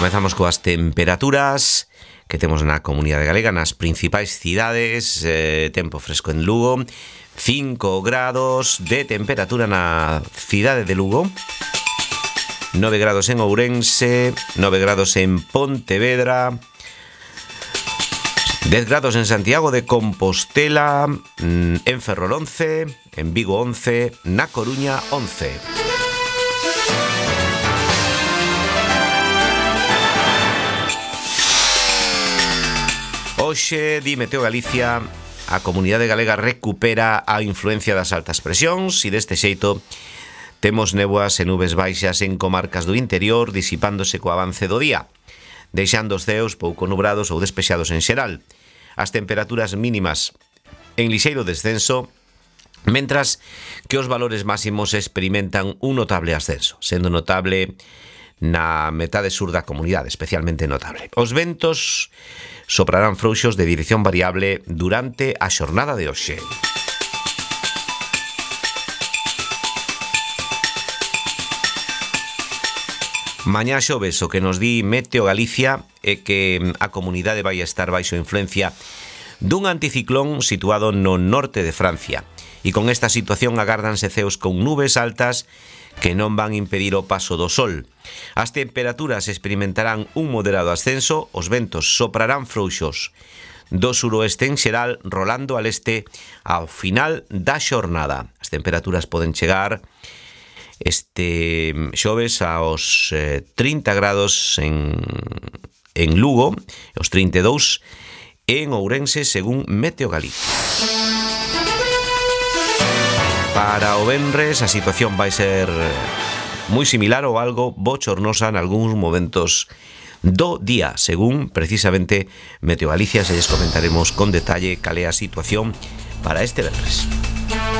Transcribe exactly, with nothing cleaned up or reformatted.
comezamos coas temperaturas que temos na comunidade galega, nas principais cidades. eh, Tempo fresco en Lugo, cinco grados de temperatura na cidade de Lugo, nove grados en Ourense, nove grados en Pontevedra, dez grados en Santiago de Compostela, en Ferrol once, en Vigo once, na Coruña once. Hoxe, di Meteo Galicia, a comunidade galega recupera a influencia das altas presións e deste xeito temos néboas e nubes baixas en comarcas do interior disipándose co avance do día, deixando os ceos pouco nubrados ou despexados en xeral. As temperaturas mínimas en lixeiro descenso, mentras que os valores máximos experimentan un notable ascenso, sendo notable na metade sur da comunidade, especialmente notable. Os ventos soprarán frouxos de dirección variable durante a xornada de hoxe. Mañá xoves, o que nos di Meteo Galicia é que a comunidade vai estar baixo influencia dun anticiclón situado no norte de Francia. E con esta situación agárdanse ceos con nubes altas que non van impedir o paso do sol. As temperaturas experimentarán un moderado ascenso, os ventos soprarán frouxos do suroeste en xeral, rolando al este ao final da xornada. As temperaturas poden chegar este xoves aos eh, trinta grados en, en Lugo, os trinta e dous en Ourense, según Meteo Galicia. Para o venres a situación vai ser moi similar ou algo bochornosa en algúns momentos do día, según precisamente Meteo Galicia. Se lles comentaremos con detalle cal é a situación para este venres.